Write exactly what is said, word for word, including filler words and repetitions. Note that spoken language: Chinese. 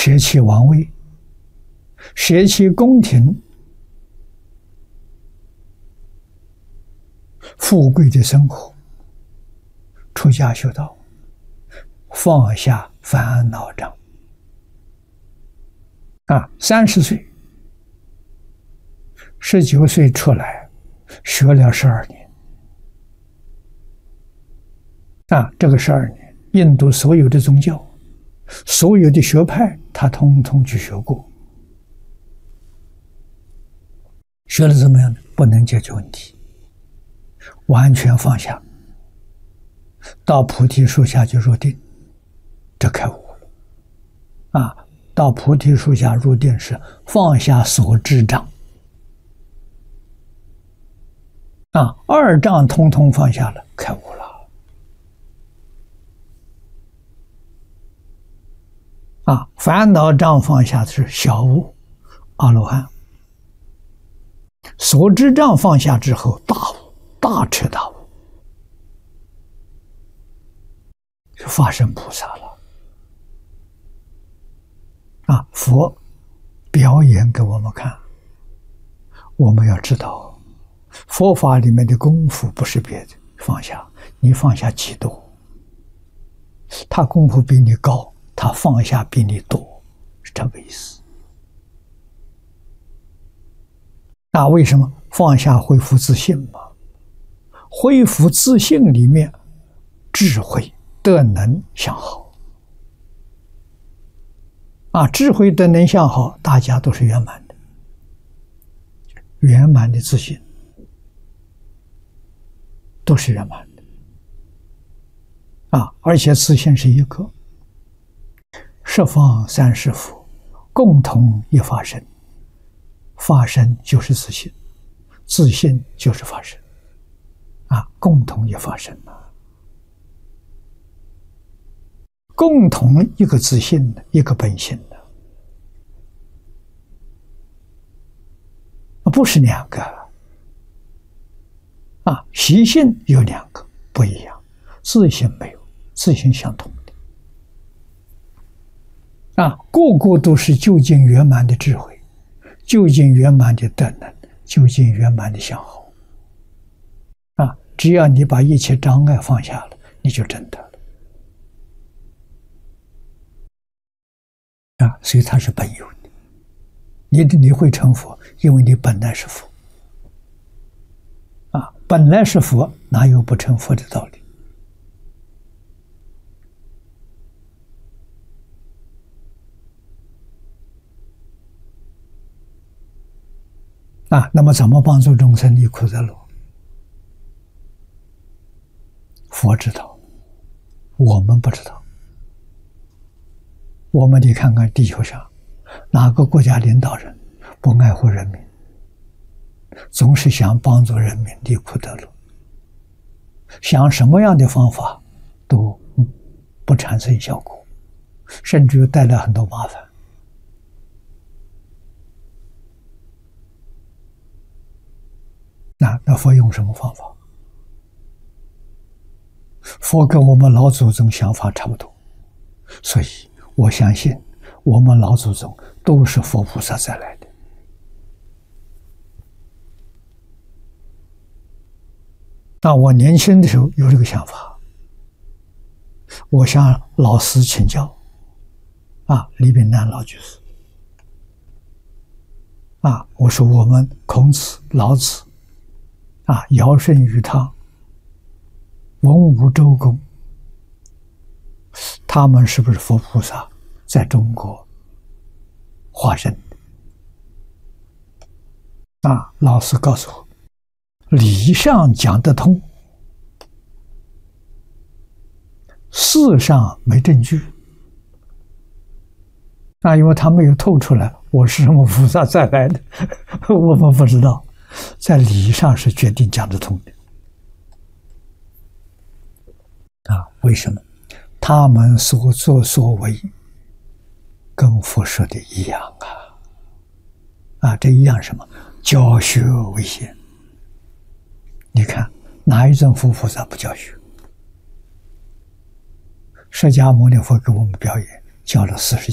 舍弃王位，舍弃宫廷，富贵的生活，出家修道，放下烦恼障。啊，三十岁，十九岁出来，学了十二年。啊，这个十二年，印度所有的宗教，所有的学派，他通通去学过。学了怎么样呢？不能解决问题，完全放下，到菩提树下就入定，这开悟了。啊，到菩提树下入定是放下所知障。啊，二障通通放下了，开悟了。啊，烦恼障放下是小悟，阿罗汉。所知障放下之后，大悟，大彻大悟，是法身菩萨了。啊，佛表演给我们看，我们要知道，佛法里面的功夫不是别的，放下，你放下几多，他功夫比你高，他放下比你多，是这个意思。那为什么放下恢复自信嘛？恢复自信里面，智慧德能相好。啊，智慧德能相好，大家都是圆满的，圆满的自信，都是圆满的。啊，而且自信是一个，十方三世佛共同一法身。法身就是自信，自信就是法身，啊，共同一法身啊，共同一个自信的，一个本性的，不是两个，啊，习性有两个不一样，自信没有，自信相同的，啊，个个都是究竟圆满的智慧。究竟圆满的德能，究竟圆满的相好，啊！只要你把一切障碍放下了，你就真得了，啊！所以它是本有的。你你会成佛，因为你本来是佛，啊！本来是佛，哪有不成佛的道理？啊，那么怎么帮助众生离苦得乐？佛知道，我们不知道。我们得看看地球上哪个国家领导人不爱护人民，总是想帮助人民离苦得乐，想什么样的方法都不产生效果，甚至于带来很多麻烦。那那佛用什么方法？佛跟我们老祖宗想法差不多，所以我相信我们老祖宗都是佛菩萨再来的。那我年轻的时候有这个想法，我向老师请教，啊，李炳南老居士，啊，我说我们孔子、老子。啊，尧舜禹汤、文武周公，他们是不是佛菩萨在中国化身的？啊，老师告诉我，理上讲得通，事上没证据。啊，因为他没有透出来，我是什么菩萨再来的，我们不知道。在理上是决定讲得通的，啊，为什么？他们所作所为跟佛说的一样啊，啊，这一样什么？教学为先。你看哪一尊佛菩萨不教学？释迦牟尼佛给我们表演，教了四十